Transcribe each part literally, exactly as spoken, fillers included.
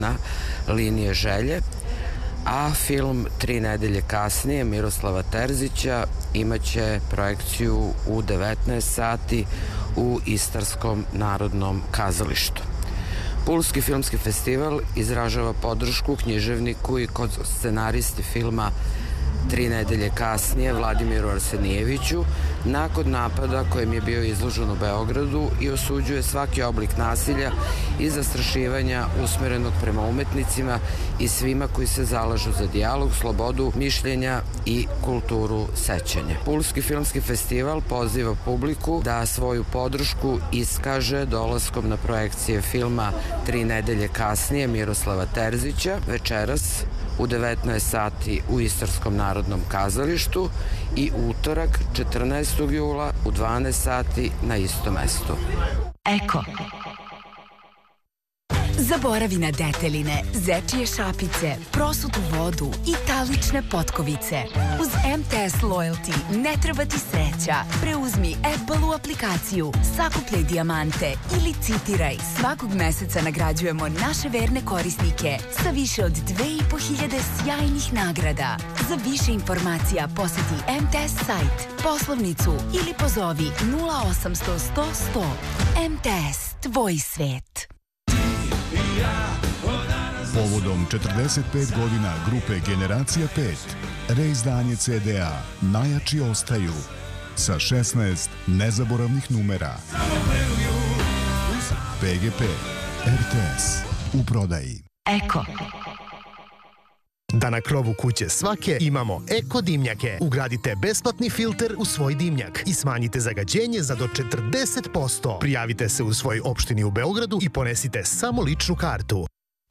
na Linije želje, a film Tri nedelje kasnije Miroslava Terzića imaće projekciju u devetnaest sati u Istarskom narodnom kazalištu. Pulski filmski festival izražava podršku književniku i scenaristi filma Tri nedelje kasnije Vladimiru Arsenijeviću nakon napada kojem je bio izložen u Beogradu i osuđuje svaki oblik nasilja i zastrašivanja usmerenog prema umetnicima i svima koji se zalažu za dijalog, slobodu mišljenja i kulturu sećanja. Pulski filmski festival poziva publiku da svoju podršku iskaže dolaskom na projekcije filma Tri nedelje kasnije Miroslava Terzića večeras u devetnaest sati u Istarskom narodnom kazalištu i utorak četrnaestog jula u dvanaest sati na istom mestu. Eko. Zaboravi na deteline, zečije šapice, prosutu vodu i talične potkovice. Uz M T S Loyalty ne treba ti sreća. Preuzmi Apple-u aplikaciju, sakupljaj dijamante i licitiraj. Svakog meseca nagrađujemo naše verne korisnike sa više od dve i po hiljade sjajnih nagrada. Za više informacija poseti M T S sajt, poslovnicu ili pozovi nula osamsto sto sto. M T S, tvoj svet. Povodom četrdeset pet godina grupe Generacija pet, reizdanje C D A Najjači ostaju sa šesnaest nezaboravnih numera. P G P, R T S, u prodaji. Eko. Da na krovu kuće svake imamo Eko dimnjake. Ugradite besplatni filter u svoj dimnjak i smanjite zagađenje za do četrdeset posto. Prijavite se u svojoj opštini u Beogradu i ponesite samo ličnu kartu.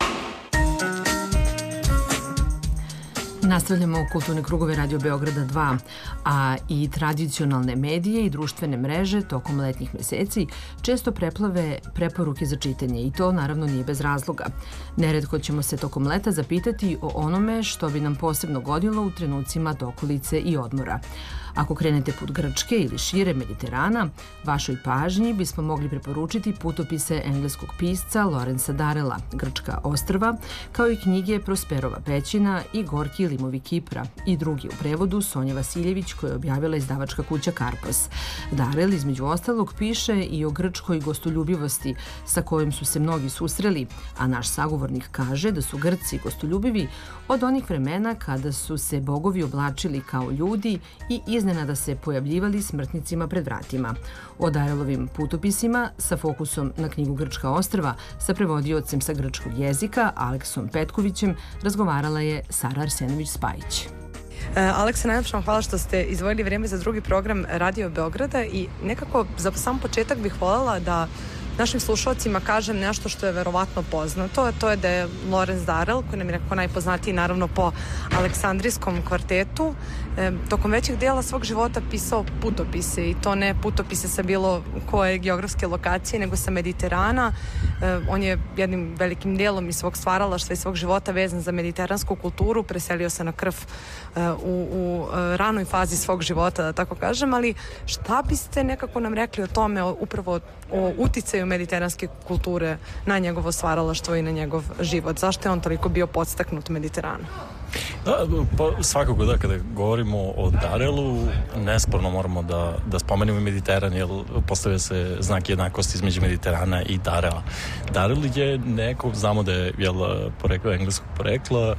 Nastavljamo kulturne krugove Radio Beograda dva, a i tradicionalne medije i društvene mreže tokom letnjih meseci često preplave preporuke za čitanje i to naravno nije bez razloga. Neretko ćemo se tokom leta zapitati o onome što bi nam posebno godilo u trenucima dokolice i odmora. Ako krenete put Grčke ili šire Mediterana, vašoj pažnji bismo mogli preporučiti putopise engleskog pisca Lawrencea Darrella, Grčka ostrva, kao i knjige Prosperova pećina i Gorki limovi Kipra i drugi u prevodu Sonja Vasiljević koje je objavila izdavačka kuća Karpos. Darrell između ostalog piše i o grčkoj gostoljubivosti sa kojom su se mnogi susreli, a naš sagovornik kaže da su Grci gostoljubivi od onih vremena kada su se bogovi oblačili kao ljudi i iznenada se pojavljivali smrtnicima pred vratima. O Darrelovim putopisima sa fokusom na knjigu Grčka ostrva sa prevodiocem sa grčkog jezika Aleksom Petkovićem razgovarala je Sara Arsenović-Spajić. Aleksa, najlepše vam hvala što ste izdvojili vrijeme za drugi program Radio Beograda i nekako za sam početak bih voljela da našim slušalcima kažem nešto što je verovatno poznato, a to je da je Lawrence Darrell, koji nam je nekako najpoznatiji naravno po Aleksandrijskom kvartetu, e, tokom većeg dijela svog života pisao putopise i to ne putopise sa bilo koje geografske lokacije, nego sa Mediterana. E, on je jednim velikim dijelom iz svog stvaralaštva i svog života vezan za mediteransku kulturu, preselio se na krv e, u, u ranoj fazi svog života, da tako kažem, ali šta biste nekako nam rekli o tome, o, upravo o uticaju mediteranske kulture na njegovo stvaralaštvo i na njegov život? Zašto je on toliko bio podstaknut Mediteranu? Da, pa svakako da, kada govorimo o Darrellu, nesporno moramo da, da spomenemo Mediteran, jer postavlja se znak jednakosti između Mediterana i Darrella. Darrell je neko, znamo da je jel, porekla, engleskog porekla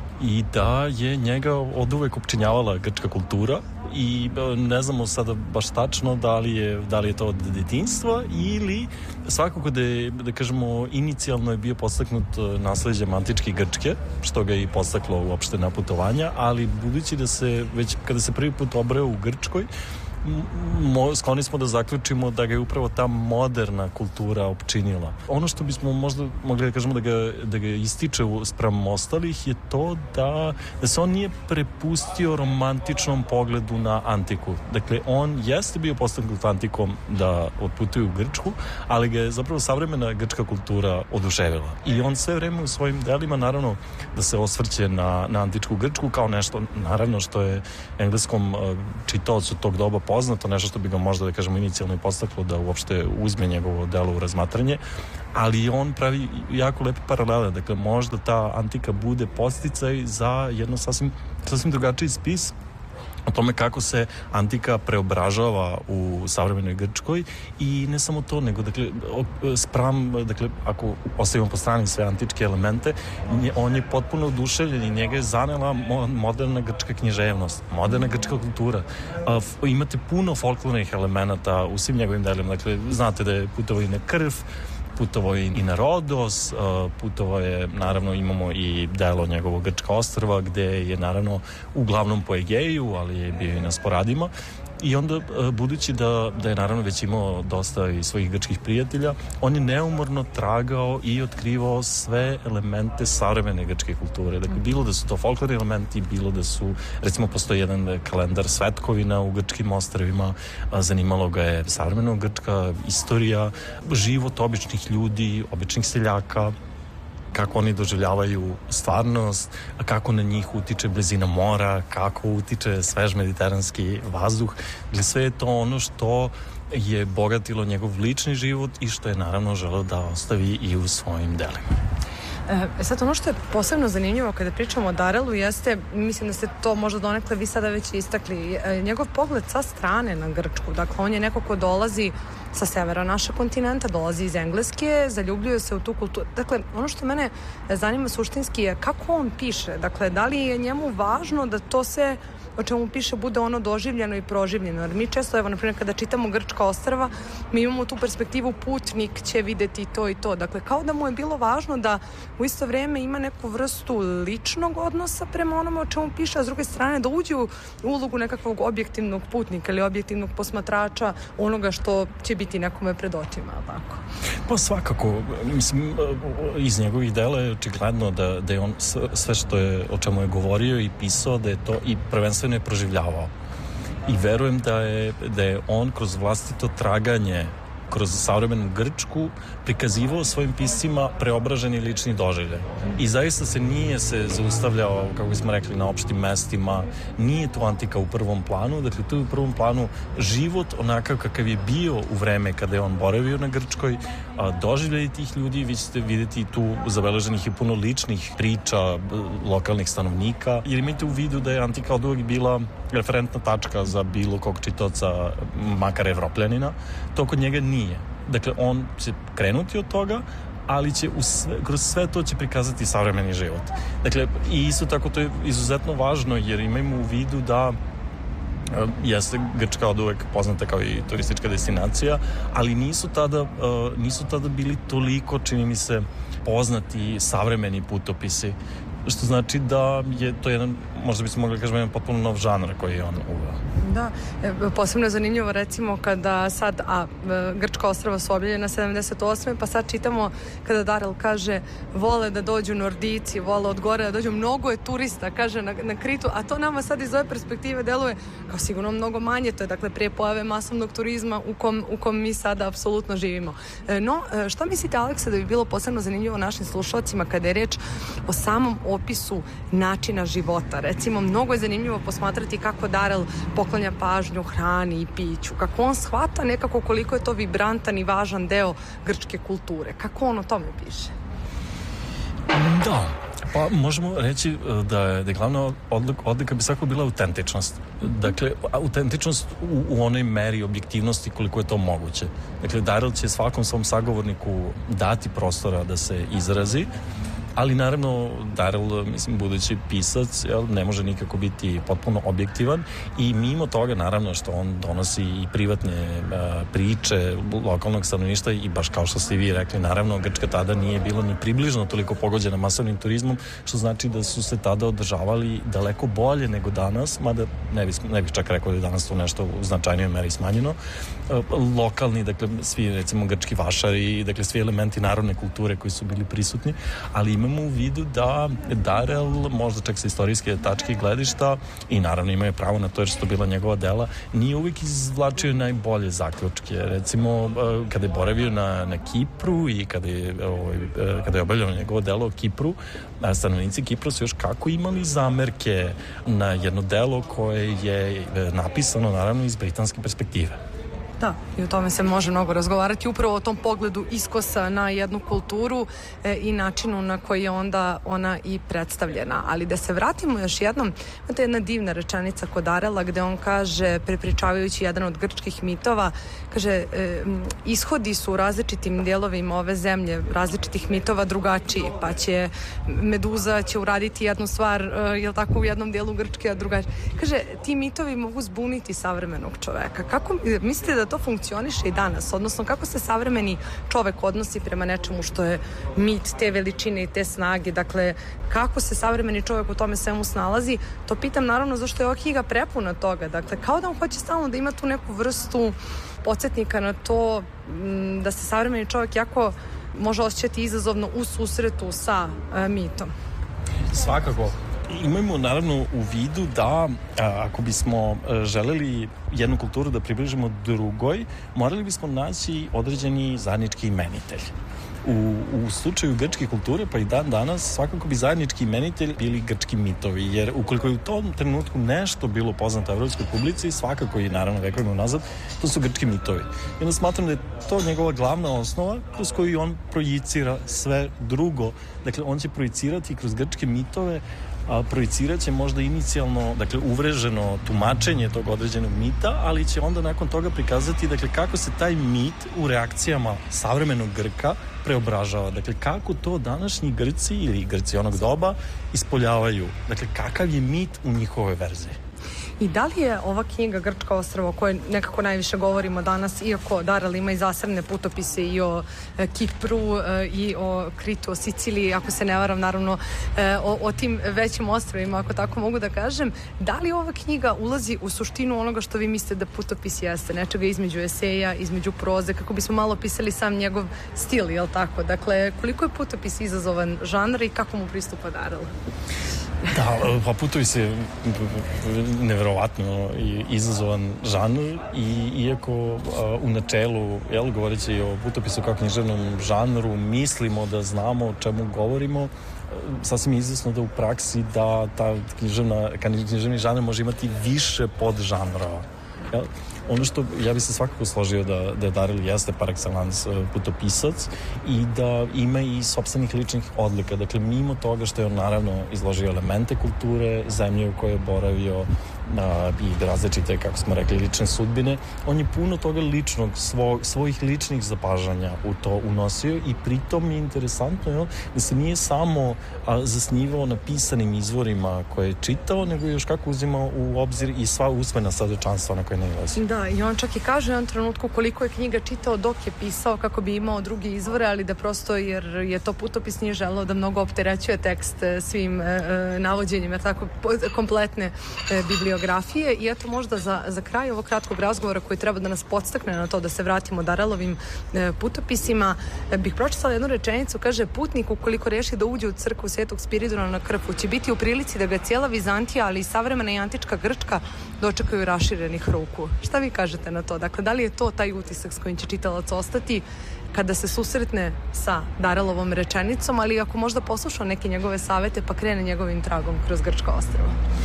i da je njega od uvek opčinjavala grčka kultura i ne znamo sada baš tačno da li je, da li je to od detinjstva ili svakako da je, da kažemo, inicijalno je bio podstaknut nasleđem antičke Grčke, što ga je i podstaklo uopšte na putovanja, ali budući da se već kada se prvi put obreo u Grčkoj, Mo, skloni smo da zaključimo da ga je upravo ta moderna kultura opčinila. Ono što bismo možda mogli da kažemo da ga, da ga ističe spram ostalih je to da, da se on nije prepustio romantičnom pogledu na antiku. Dakle, on jeste bio podstaknut antikom da otputuje u Grčku, ali ga je zapravo savremena grčka kultura oduševila. I on sve vreme u svojim delima, naravno, da se osvrće na, na antičku Grčku kao nešto, naravno, što je engleskom čitaocu tog doba poznato, nešto što bi ga možda, da kažemo, inicijalno i podstaklo da uopšte uzme njegovo delo u razmatranje, ali on pravi jako lepe paralele. Dakle, možda ta antika bude podsticaj za jedno sasvim, sasvim drugačiji spis o tome kako se antika preobražava u savremenoj Grčkoj i ne samo to, nego dakle, spram, dakle, ako ostavimo po strani sve antičke elemente, on je potpuno oduševljen i njega je zanela moderna grčka književnost, moderna grčka kultura. Imate puno folklornih elemenata u svim njegovim delima, dakle, znate da je putovao i na Krf, putovao je i na Rodos, putovao je, naravno imamo i delo njegovog Grčka ostrva gde je naravno uglavnom po Egeju, ali je bio i na Sporadima. I onda, budući da, da je naravno već imao dosta i svojih grčkih prijatelja, on je neumorno tragao i otkrivao sve elemente savremene grčke kulture. Dakle, bilo da su to folklorni elementi, bilo da su, recimo, postoji jedan kalendar svetkovina u grčkim ostrvima, zanimalo ga je savremena grčka istorija, život običnih ljudi, običnih seljaka, kako oni doživljavaju stvarnost, kako na njih utiče blizina mora, kako utiče svež mediteranski vazduh. Ili sve je to ono što je bogatilo njegov lični život i što je naravno želeo da ostavi i u svojim delima. E sad, ono što je posebno zanimljivo kada pričamo o Darelu jeste, mislim da ste to možda donekle vi sada već istakli, njegov pogled sa strane na Grčku. Dakle, on je neko ko dolazi sa severa našeg kontinenta, dolazi iz Engleske, zaljubljuje se u tu kulturu. Dakle, ono što mene zanima suštinski je kako on piše. Dakle, da li je njemu važno da to se o čemu piše bude ono doživljeno i proživljeno. Jer mi često, evo, na primjer, kada čitamo Grčka ostrva, mi imamo tu perspektivu putnik će videti to i to. Dakle, kao da mu je bilo važno da u isto vrijeme ima neku vrstu ličnog odnosa prema onome o čemu piše, a s druge strane da uđe u ulogu nekakvog objektivnog putnika ili objektivnog posmatrača onoga što će biti nekome pred očima, tako? Pa svakako, mislim, iz njegovih dela je očigledno da, da je on sve što je, o čemu je govorio i pisao, da je to i prvenstveno je proživljavao. I verujem da je, da je on kroz vlastito traganje kroz savremenu Grčku prikazivao svojim piscima preobraženi lični doživljaj. I zaista se nije se zaustavljao, kako smo rekli, na opštim mestima, nije to antika u prvom planu, dakle tu je u prvom planu život onakav kakav je bio u vreme kada je on boravio na Grčkoj, a doživljaj tih ljudi, vi ćete vidjeti tu zabeleženih i puno ličnih priča lokalnih stanovnika, jer imajte u vidu da je antika od uvijek bila referentna tačka za bilo kog čitaoca, makar evropljanina, to kod njega nije. Dakle, on će krenuti od toga, ali će u sve, kroz sve to će prikazati savremeni život. Dakle, i isto tako to je izuzetno važno, jer imajmo u vidu da jeste Grčka od uvek poznata kao i turistička destinacija, ali nisu tada, nisu tada bili toliko, čini mi se, poznati savremeni putopisi, što znači da je to jedan, možda bismo mogli kažemo, jedan potpuno nov žanr koji je on uveo. Da, posebno je zanimljivo recimo kada sad, a Grčka ostrva su objavljena sedamdeset osme pa sad čitamo kada Darel kaže vole da dođu Nordici, vole od gore da dođu, mnogo je turista, kaže na, na Kritu, a to nama sad iz ove perspektive deluje kao sigurno mnogo manje, to je dakle prije pojave masovnog turizma u kom, u kom mi sada apsolutno živimo. No, šta mislite, Aleksa, da bi bilo posebno zanimljivo našim slušalcima kada je reč o samom opisu načina života? Recimo, mnogo je zanimljivo posmatrati kako Darel poklanja pažnju hrani i piću, kako on shvata nekako koliko je to vibrantan i važan deo grčke kulture. Kako on o tome piše? Da, pa možemo reći da je, da je glavna odlika, odlika bi svako bila autentičnost. Dakle, autentičnost u, u onoj meri objektivnosti koliko je to moguće. Dakle, Darel će svakom svom sagovorniku dati prostora da se izrazi, ali naravno Darel, mislim, budući pisac, jel, ne može nikako biti potpuno objektivan i mimo toga, naravno, što on donosi i privatne a, priče lokalnog stanovništva i baš kao što ste i vi rekli, naravno, Grčka tada nije bilo ni približno toliko pogođena masovnim turizmom, što znači da su se tada održavali daleko bolje nego danas, mada ne bih, ne bih čak rekao da je danas to nešto u značajnijoj meri smanjeno. A, lokalni, dakle, svi, recimo, grčki vašari, dakle, svi elementi narodne kulture koji su bili prisutni, ali imamo u vidu da Darel, možda čak sa istorijske tačke gledišta, i naravno imaju pravo na to jer su to bila njegova dela, nije uvijek izvlačio najbolje zaključke. Recimo, kada je boravio na, na Kipru i kada je, ovaj, kada je obavljeno njegovo delo o Kipru, stanovnici Kipra su još kako imali zamerke na jedno delo koje je napisano naravno iz britanske perspektive. Da, i o tome se može mnogo razgovarati, upravo o tom pogledu iskosa na jednu kulturu e, i načinu na koji je onda ona i predstavljena. Ali da se vratimo još jednom, to je jedna divna rečenica kod Darela gde on kaže, prepričavajući jedan od grčkih mitova, kaže, e, ishodi su u različitim dijelovima ove zemlje, različitih mitova drugačiji, pa će Meduza će uraditi jednu stvar, e, jel tako, u jednom dijelu Grčke, a drugačiji. Kaže, ti mitovi mogu zbuniti savremenog čoveka. Kako mislite da to funkcioniše i danas, odnosno kako se savremeni čovek odnosi prema nečemu što je mit te veličine i te snage, dakle kako se savremeni čovek u tome svemu snalazi, to pitam naravno zašto je ova knjiga prepuna toga, dakle kao da on hoće stalno da ima tu neku vrstu podsjetnika na to da se savremeni čovek jako može osjećati izazovno u susretu sa e, mitom. Svakako. Imamo naravno u vidu da a, ako bismo a, želeli jednu kulturu da približimo drugoj, morali bismo naći određeni zajednički imenitelj. U, u slučaju grčke kulture, pa i dan danas, svakako bi zajednički imenitelj bili grčki mitovi, jer ukoliko je u tom trenutku nešto bilo poznato evropskoj publici, svakako i naravno vekovima unazad, to su grčki mitovi. I onda smatram da je to njegova glavna osnova kroz koju on projicira sve drugo. Dakle, on će projicirati kroz grčke mitove, a projicirat će možda inicijalno, dakle, uvreženo tumačenje tog određenog mita, ali će onda nakon toga prikazati, dakle, kako se taj mit u reakcijama savremenog Grka preobražava. Dakle, kako to današnji Grci ili Grci onog doba ispoljavaju. Dakle, kakav je mit u njihovoj verziji. I da li je ova knjiga Grčka ostrva o kojoj nekako najviše govorimo danas, iako Darel ima i zasebne putopise i o e, Kipru e, i o Kritu, o Siciliji, ako se ne varam, naravno e, o, o tim većim ostrvima, ako tako mogu da kažem, da li ova knjiga ulazi u suštinu onoga što vi mislite da putopis jeste, nečega između eseja, između proze, kako bismo malo pisali sam njegov stil, jel tako? Dakle, koliko je putopis izazovan žanr i kako mu pristupa Darel? Da, pa putopis je neverovatno izazovan žanr i iako u načelu, jel, govoreći o putopisu kao književnom žanru, mislimo da znamo o čemu govorimo, sasvim je izvesno da u praksi da ta književna, književni žanr može imati više podžanrova. Jel? Ono što ja bih se svakako složio da, da Darel jeste par excellence putopisac i da ima i sopstvenih ličnih odlika. Dakle, mimo toga što je on naravno izložio elemente kulture, zemlje u kojoj je boravio a, i različite, kako smo rekli, lične sudbine, on je puno toga ličnog, svo, svojih ličnih zapažanja u to unosio i pritom je interesantno, jel, da se nije samo a, zasnivao na pisanim izvorima koje je čitao, nego još kako uzimao u obzir i sva usmena svedočanstva na koje nailazi. Da, i on čak i kaže u jednom trenutku koliko je knjiga čitao dok je pisao, kako bi imao druge izvore, ali da prosto, jer je to putopis, nije želeo da mnogo opterećuje tekst svim e, navođenjima, tako kompletne e, bibliografije. I eto, možda za, za kraj ovog kratkog razgovora koji treba da nas podstakne na to da se vratimo Darelovim e, putopisima, e, bih pročitala jednu rečenicu, kaže: putnik ukoliko reši da uđe u crkvu Svetog Spiridona na Krfu će biti u prilici da ga cijela Vizantija, ali i savremena i antička Grčka dočekaju raširenih ruku. Šta vi kažete na to? Dakle, da li je to taj utisak s kojim će čitalac ostati kada se susretne sa Darelovom rečenicom, ali ako možda posluša neke njegove savete pa krene njegovim tragom kroz Grčka ostrva?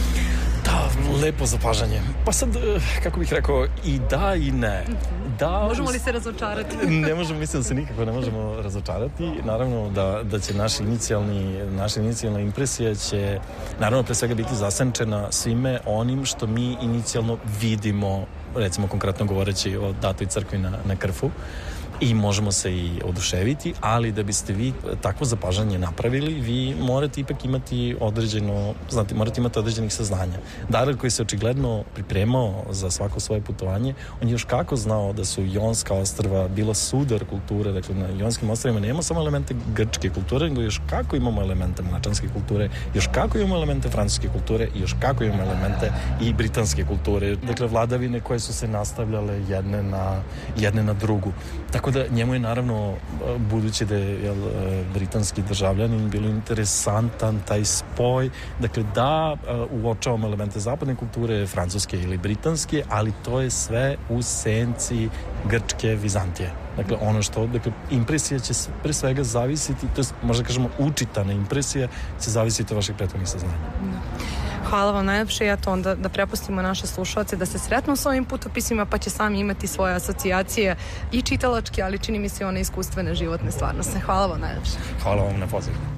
Da, lepo zapažanje. Pa sad, kako bih rekao, i da i ne. Da, možemo li se razočarati? Ne možemo, mislim da se nikako ne možemo razočarati. Naravno da, da će naš inicijalni, naša inicijalna impresija će, naravno, pre svega biti zasenčena svime onim što mi inicijalno vidimo, recimo konkretno govoreći o datoj crkvi na, na Krfu, i možemo se i oduševiti, ali da biste vi takvo zapažanje napravili, vi morate ipak imati određeno, znate, morate imati određenih saznanja. Darel, koji se očigledno pripremao za svako svoje putovanje, on je još kako znao da su Jonska ostrva bila sudar kulture, dakle na Jonskim ostrvima nema samo elemente grčke kulture, nego još kako imamo elemente mlačanske kulture, još kako imamo elemente francuske kulture i još kako imamo elemente i britanske kulture, dakle vladavine koje su se nastavljale jedne na, jedne na drugu. Tako Tako da njemu je naravno, budući da je jel, britanski državljanin, bilo interesantan taj spoj, dakle da uočavamo elemente zapadne kulture, francuske ili britanske, ali to je sve u senci Grčke, Vizantije. Dakle, ono što, dakle, impresija će pre svega zavisiti, to je, možda kažemo, učitana impresija će zavisiti od vaših prethodnih saznanja. Hvala vam najlepše, ja to onda da prepustimo naše slušalce da se sretnu s ovim putopisima, pa će sami imati svoje asocijacije i čitalačke, ali čini mi se one iskustvene životne stvarnosti. Hvala vam najlepše. Hvala vam na pozivu.